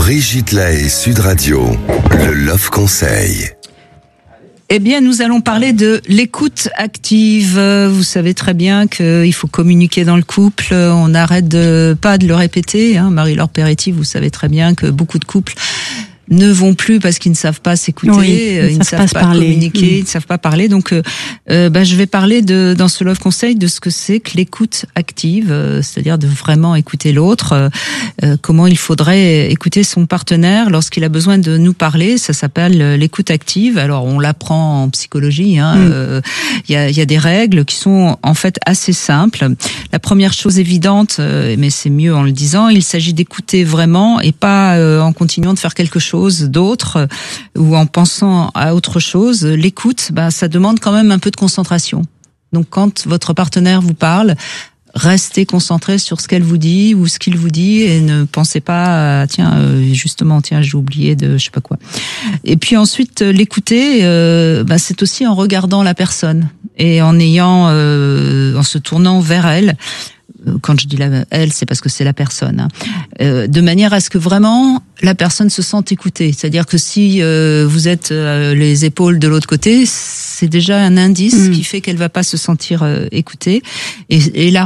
Brigitte Lahaie, Sud Radio, le Love Conseil. Eh bien, nous allons parler de l'écoute active. Vous savez très bien qu'il faut communiquer dans le couple. On n'arrête pas de le répéter. Marie-Laure Peretti, vous savez très bien que beaucoup de couples ne vont plus parce qu'ils ne savent pas s'écouter, ils ne savent pas communiquer, ils ne savent pas parler. Donc, je vais parler dans ce Love Conseil de ce que c'est que l'écoute active, c'est-à-dire de vraiment écouter l'autre, comment il faudrait écouter son partenaire lorsqu'il a besoin de nous parler. Ça s'appelle l'écoute active. Alors, on l'apprend en psychologie. Il y a des règles qui sont en fait assez simples. La première chose évidente, mais c'est mieux en le disant, il s'agit d'écouter vraiment et pas en continuant de faire quelque chose d'autre ou en pensant à autre chose. L'écoute, ça demande quand même un peu de concentration. Donc quand votre partenaire vous parle, restez concentré sur ce qu'elle vous dit ou ce qu'il vous dit et ne pensez pas j'ai oublié de je sais pas quoi. Et puis ensuite l'écouter, c'est aussi en regardant la personne et en se tournant vers elle. Quand je dis elle, c'est parce que c'est la personne, de manière à ce que vraiment la personne se sente écoutée. C'est-à-dire que si vous êtes les épaules de l'autre côté, c'est déjà un indice qui fait qu'elle va pas se sentir écoutée. Et la